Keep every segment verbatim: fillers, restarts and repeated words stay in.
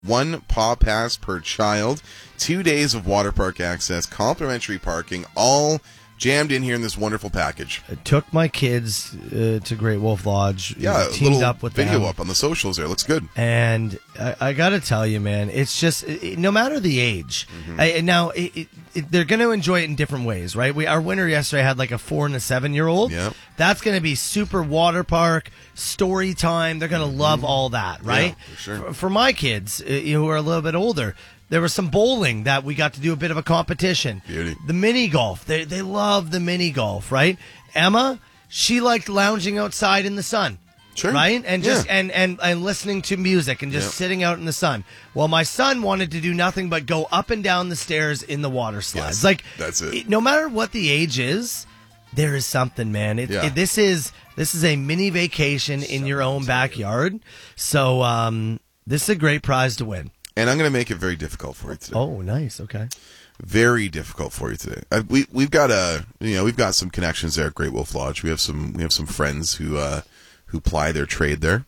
One paw pass per child, two days of water park access, complimentary parking, all jammed in here in this wonderful package. I took my kids uh, to Great Wolf Lodge. Yeah, teamed a little up with video them. up on the socials there. Looks good. And I, I got to tell you, man, it's just it, no matter the age. Mm-hmm. I, now it, it, it, they're going to enjoy it in different ways, right? We our winner yesterday had like a four and a seven year old. Yep. That's going to be super water park story time. They're going to love all that, right? Yeah, for sure. For, for my kids, uh, who are a little bit older. There was some bowling that we got to do a bit of a competition. Beauty. The mini golf. They they love the mini golf, right? Emma, she liked lounging outside in the sun. Sure. Right? And just Yeah. and, and, and listening to music and just Yep. sitting out in the sun. Well, my son wanted to do nothing but go up and down the stairs in the water slides. Yes, like that's it. No matter what the age is, there is something, man. It, Yeah. it- this is this is a mini vacation in your own backyard. So um, this is a great prize to win. And I'm going to make it very difficult for you today. Oh, nice. Okay. Very difficult for you today. Uh, we we've got a you know we've got some connections there at Great Wolf Lodge. We have some we have some friends who uh, who ply their trade there.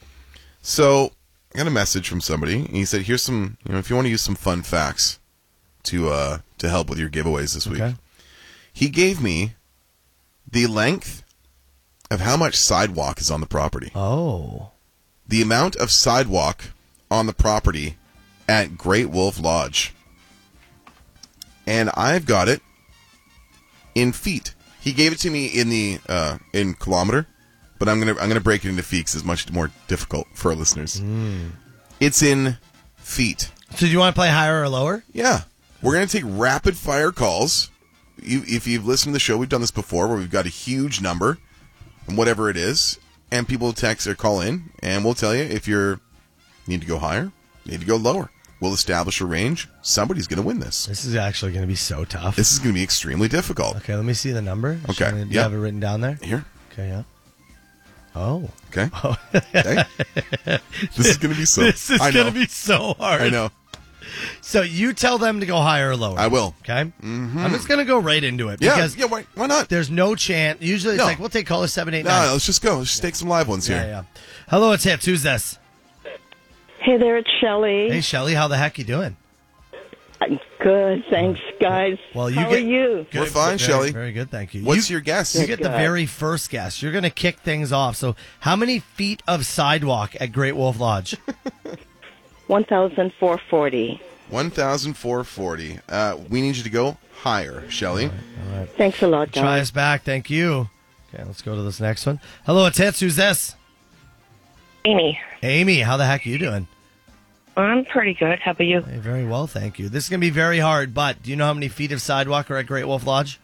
So I got a message from somebody, and he said, "Here's some you know if you want to use some fun facts to uh, to help with your giveaways this week." Okay. He gave me the length of how much sidewalk is on the property. Oh. The amount of sidewalk on the property at Great Wolf Lodge. And I've got it in feet. He gave it to me in the uh, in kilometer, but I'm gonna I'm gonna break it into feet 'cause it's much more difficult for our listeners. Mm. It's in feet. So do you want to play higher or lower? Yeah, we're gonna take rapid fire calls. You, if you've listened to the show, we've done this before, where we've got a huge number, and whatever it is, and people text or call in, and we'll tell you if you're need to go higher, need to go lower. We'll establish a range. Somebody's going to win this. This is actually going to be so tough. This is going to be extremely difficult. Okay, let me see the number. Okay, Do you yeah. have it written down there? Here. Okay, yeah. Oh. Okay. Okay. This is going to be so. This is I know. going to be so hard. I know. So you tell them to go higher or lower. I will. Okay? Mm-hmm. I'm just going to go right into it. Yeah. Because Yeah. Why? Why not? there's no chance. Usually it's No. like, we'll take caller seven eight No, nine. let's just go. Let's just take some live ones here. Yeah, yeah. Hello, it's Hips. Who's this? Hey there, it's Shelley. Hey, Shelly. How the heck you doing? I'm good, thanks, guys. Well, you How get- are you? We're fine, Very- Shelley. Very good, thank you. What's you, your guess? You get the Good. very first guess. You're going to kick things off. So how many feet of sidewalk at Great Wolf Lodge? one thousand four hundred forty. one thousand four hundred forty. Uh, we need you to go higher, Shelley. Thanks a lot, guys. Try us back. Thank you. Okay, let's go to this next one. Hello, it's Hits. Who's this? Amy. Amy, how the heck are you doing? I'm pretty good. How about you? Hey, very well, thank you. This is going to be very hard, but do you know how many feet of sidewalk are at Great Wolf Lodge?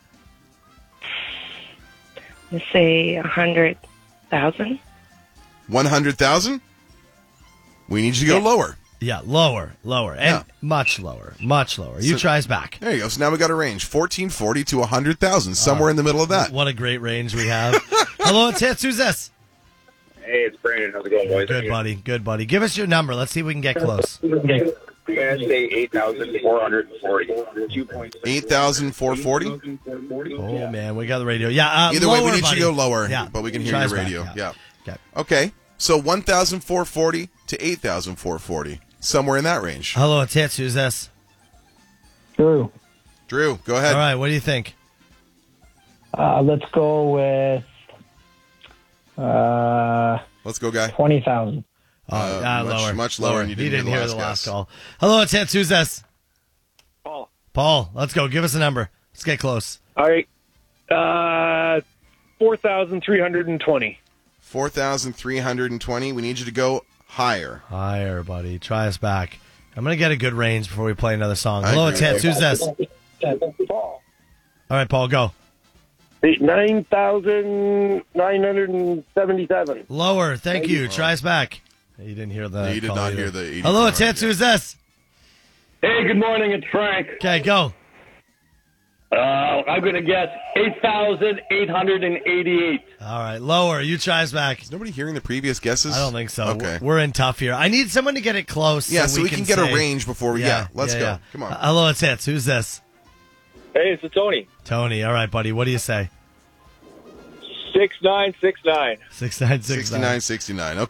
Let's say a hundred thousand. one hundred thousand? We need you to go Yeah. lower. Yeah, lower, lower, and Yeah. much lower, much lower. You So- try us back. There you go. So now we got a range. fourteen forty to one hundred thousand. Somewhere in the middle of that. What a great range we have. Hello, it's Hits. Who's this? Hey, it's Brandon. How's it going, boys? Good, buddy. Good, buddy. Give us your number. Let's see if we can get close. I'm going to say eight thousand four hundred forty. eight thousand four hundred forty? Oh, man, we got the radio. Yeah, uh, Either way, we lower, need buddy. you to go lower, Yeah. but we can hear Try your us back, radio. yeah. Yeah. Okay. Okay. So one thousand four hundred forty to eight thousand four hundred forty. Somewhere in that range. Hello, it's Hits. Who's this? Drew. Drew, go ahead. All right, what do you think? Uh, let's go with uh, Let's go, guy. twenty thousand. Oh, Uh, ah, much- lower. much lower, and you didn't hear the last last guess. call. Hello, it's Hits. Who's this? Paul. Paul, let's go. Give us a number. Let's get close. All right. Uh, four thousand three hundred twenty. four thousand three hundred twenty. We need you to go higher. Higher, buddy. Try us back. I'm going to get a good range before we play another song. I Hello, agree. it's Hits. Who's this? Paul. All right, Paul, go. nine thousand nine hundred seventy-seven. Lower. Thank you. Try us back. You didn't hear the No, you did call not either. hear the eighty-four Hello, it's hundred, Hits. yeah. Who's this? Hey, good morning. It's Frank. Okay, go. Uh, I'm going to guess eight thousand eight hundred eighty-eight. All right, lower. You try us back. Is nobody hearing the previous guesses? I don't think so. Okay. We're in tough here. I need someone to get it close. Yeah, so we can get a say- range before we. Yeah, let's yeah, go. yeah. Come on. Uh, hello, it's Hits. Who's this? Hey, it's Tony. Tony. All right, buddy. What do you say? six nine six nine. Six nine six sixty-nine nine. sixty-nine. Okay.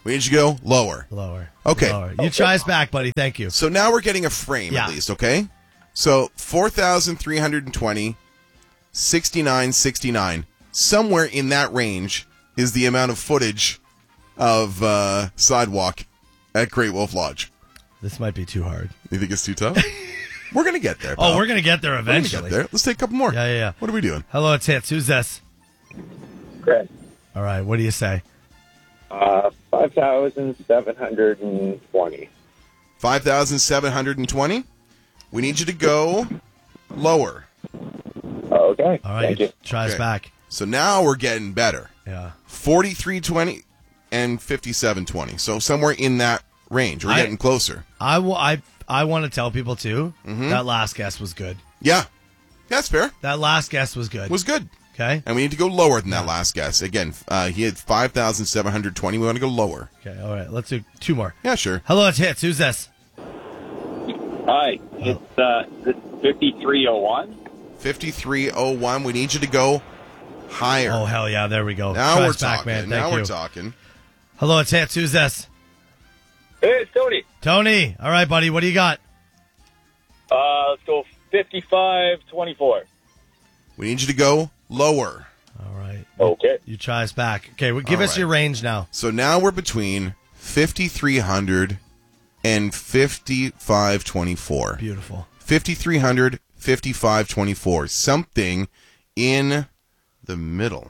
We need you to go lower. Lower. Okay. Lower. You try us back, buddy. Thank you. So now we're getting a frame Yeah. at least, okay? So four thousand three hundred twenty, sixty-nine sixty-nine. Somewhere in that range is the amount of footage of uh, sidewalk at Great Wolf Lodge. This might be too hard. You think it's too tough? We're going to get there, Oh, pal. we're going to get there We're gonna eventually. get there. Let's take a couple more. Yeah, yeah, yeah. What are we doing? Hello, it's Hits. Who's this? Chris. All right, what do you say? Uh, five thousand seven hundred twenty. five thousand seven hundred twenty. We need you to go lower. Okay. All right, Thank you. try us Okay. back. So now we're getting better. Yeah. forty-three twenty and fifty-seven twenty. So somewhere in that range. We're I- getting closer. I, w- I, I want to tell people, too, that last guess was good. Yeah. That's fair. That last guess was good. Was good. Okay? And we need to go lower than that last guess. Again, uh, he had five thousand seven hundred twenty. We want to go lower. Okay, all right. Let's do two more. Yeah, sure. Hello, it's Hits. Who's this? Hi, it's uh, fifty-three oh one. fifty-three oh one. We need you to go higher. Oh, hell yeah. There we go. now Try we're us back, talking. man. Now Thank we're you. talking. Hello, it's Hits. Who's this? Hey, it's Tony. Tony. All right, buddy. What do you got? Uh, let's go fifty-five twenty-four. We need you to go lower. All right. Okay. You try us back. Okay, well, give All us right. your range now. So now we're between fifty-three hundred and fifty-five twenty-four. Beautiful. fifty-three hundred, fifty-five twenty-four. Something in the middle.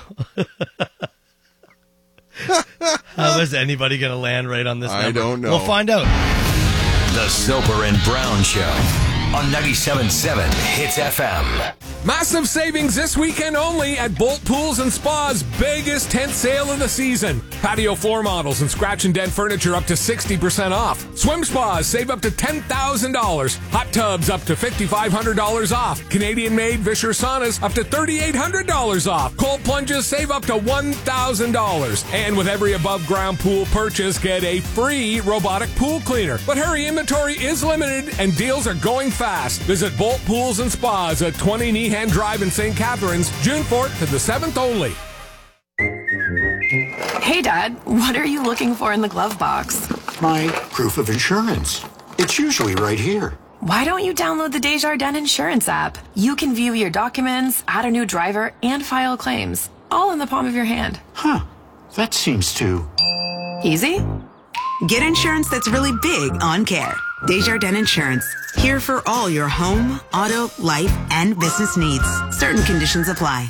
How is anybody going to land right on this I number? don't know. We'll find out. The Soper and Brown Show on ninety-seven point seven Hits F M. Massive savings this weekend only at Bolt Pools and Spa's biggest tent sale of the season. Patio floor models and scratch and dent furniture up to sixty percent off. Swim spas save up to ten thousand dollars. Hot tubs up to five thousand five hundred dollars off. Canadian-made Vischer saunas up to three thousand eight hundred dollars off. Cold plunges save up to one thousand dollars. And with every above-ground pool purchase, get a free robotic pool cleaner. But hurry, inventory is limited and deals are going fast. Visit Bolt Pools and Spas at twenty Nehan Drive in Saint Catharines, June fourth to the seventh only. Hey, Dad, what are you looking for in the glove box? My proof of insurance. It's usually right here. Why don't you download the Desjardins Insurance app? You can view your documents, add a new driver, and file claims, all in the palm of your hand. Huh. That seems too... Easy? Get insurance that's really big on care. Desjardins Insurance. Here for all your home, auto, life, and business needs. Certain conditions apply.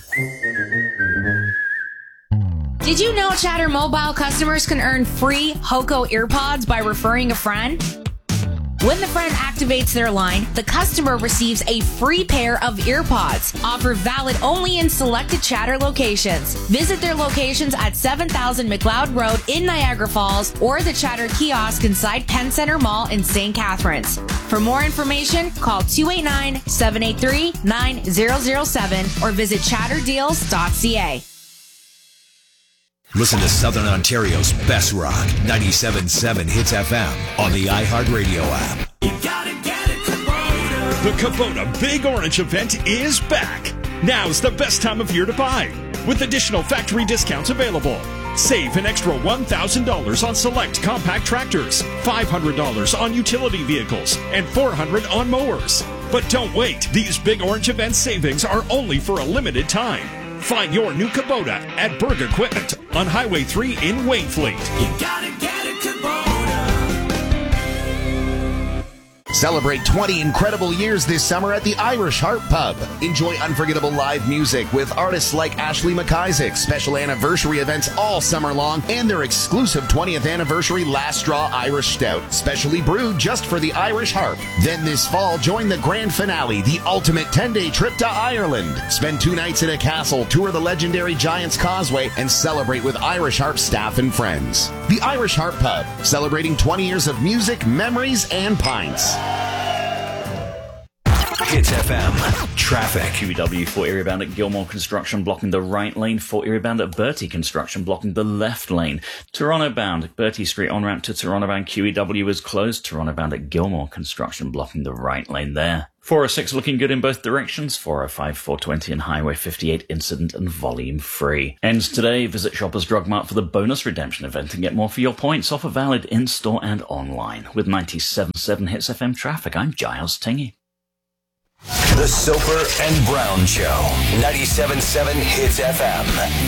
Did you know Chatter Mobile customers can earn free Hoco EarPods by referring a friend? When the friend activates their line, the customer receives a free pair of EarPods. Offer valid only in selected Chatter locations. Visit their locations at seven thousand McLeod Road in Niagara Falls or the Chatter kiosk inside Penn Center Mall in Saint Catharines. For more information, call two eight nine, seven eight three, nine zero zero seven or visit chatter deals dot c a. Listen to Southern Ontario's best rock, ninety-seven point seven Hits F M on the iHeartRadio app. You gotta get it, Kubota. The Kubota Big Orange event is back. Now's the best time of year to buy, with additional factory discounts available. Save an extra one thousand dollars on select compact tractors, five hundred dollars on utility vehicles, and four hundred dollars on mowers. But don't wait. These Big Orange event savings are only for a limited time. Find your new Kubota at Berg Equipment on Highway three in Wainfleet. You gotta get it, Kubota. Celebrate twenty incredible years this summer at the Irish Harp Pub. Enjoy unforgettable live music with artists like Ashley McIsaac, special anniversary events all summer long, and their exclusive twentieth anniversary Last Straw Irish Stout, specially brewed just for the Irish Harp. Then this fall, join the grand finale, the ultimate ten-day trip to Ireland. Spend two nights at a castle, tour the legendary Giant's Causeway, and celebrate with Irish Harp staff and friends. The Irish Harp Pub, celebrating twenty years of music, memories, and pints. Hits F M. Traffic. Q E W for area bound at Gilmore Construction blocking the right lane. For area bound at Bertie Construction blocking the left lane. Toronto bound, Bertie Street on ramp to Toronto bound. Q E W is closed. Toronto bound at Gilmore Construction blocking the right lane there. four oh six looking good in both directions. four oh five, four twenty and Highway fifty-eight incident and volume free. Ends today. Visit Shoppers Drug Mart for the bonus redemption event and get more for your points. Offer valid in-store and online. With ninety-seven point seven Hits F M traffic, I'm Giles Tingy. The Soper and Brown Show. ninety-seven point seven Hits F M.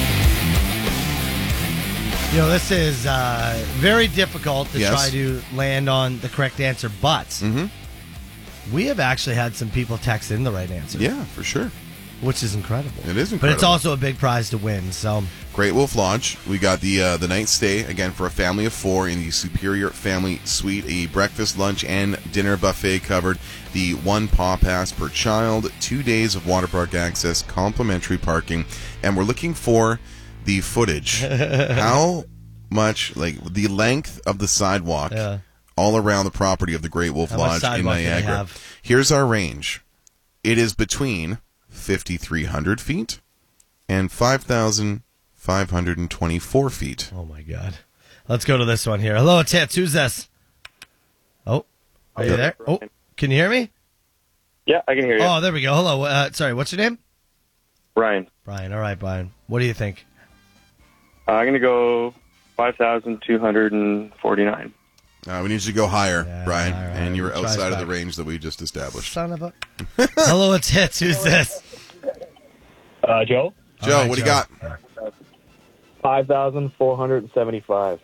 You know, this is uh, very difficult to Yes. try to land on the correct answer, but Mm-hmm. we have actually had some people text in the right answer. Yeah, for sure. Which is incredible. It is incredible. But it's also a big prize to win, so... Great Wolf Lodge. We got the uh, the night stay, again, for a family of four in the Superior Family Suite. A breakfast, lunch, and dinner buffet covered. The one paw pass per child. Two days of water park access. Complimentary parking. And we're looking for the footage. How much, like, the length of the sidewalk Yeah. all around the property of the Great Wolf How much Lodge in sidewalk do they Niagara. have? Here's our range. It is between fifty-three hundred feet and five thousand five hundred twenty-four feet. Oh, my God. Let's go to this one here. Hello, it's Hits. Who's this? Oh, are you there? Oh, can you hear me? Yeah, I can hear you. Oh, there we go. Hello. Uh, sorry, what's your name? Brian. Brian. All right, Brian. What do you think? Uh, I'm going to go five thousand two hundred forty-nine. Uh, we need you to go higher, Brian, higher, and higher. you're Try outside of back. the range that we just established. Son of a... Hello, it's Hits. Who's this? Uh, Joe? Joe, All right, what do you Joe. got? five thousand four hundred seventy-five.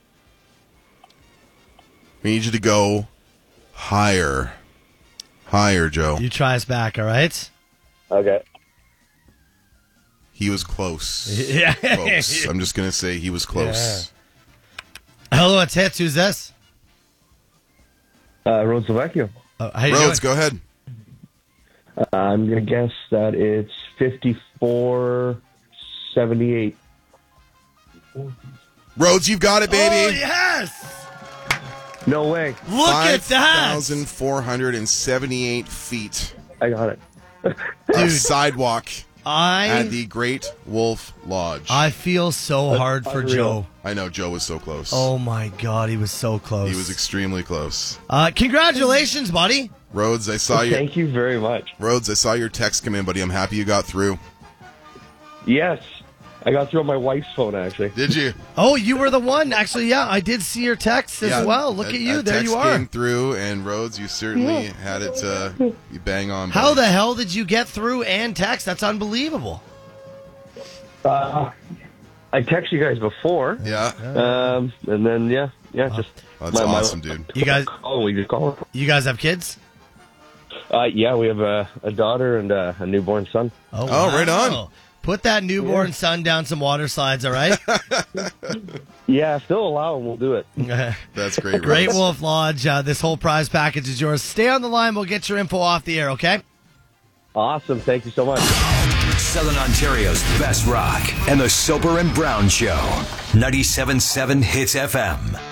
We need you to go higher. Higher, Joe. You try us back, all right? Okay. He was close. Yeah. Folks. I'm just going to say he was close. Hello, it's Hits. Who's this? Uh, Rhodes Slovakio. Oh, how you Rhodes, doing? go ahead. Uh, I'm going to guess that it's fifty-four seventy-eight. Rhodes, you've got it, baby. Oh, yes! No way. Look at that! five thousand four hundred seventy-eight feet. I got it. Of sidewalk I at the Great Wolf Lodge. I feel so hard for unreal. Joe. I know Joe was so close. Oh, my God. He was so close. He was extremely close. Uh, congratulations, buddy. Rhodes, I saw your Thank you very much. Rhodes, I saw your text come in, buddy. I'm happy you got through. Yes. I got through on my wife's phone, actually. Did you? Oh, you were the one. Actually, yeah, I did see your text as Yeah, well. Look a- at you. a There text you are. Came through, and Rhodes, you certainly had it. Uh, you bang on. How buddy. the hell did you get through and text? That's unbelievable. Uh, I texted you guys before. Yeah. Um, and then, yeah, yeah, just... That's awesome, dude. You guys, Oh, we just call it. you guys have kids? Uh, yeah, we have a, a daughter and a, a newborn son. Oh, Oh, right on. wow. Put that newborn Yeah. son down some water slides, all right? Yeah, if they'll allow him, we'll do it. That's great, Great Rhodes. Wolf Lodge. Uh, this whole prize package is yours. Stay on the line. We'll get your info off the air, okay? Awesome. Thank you so much. Southern Ontario's best rock and the Soper and Brown Show. ninety-seven point seven Hits F M.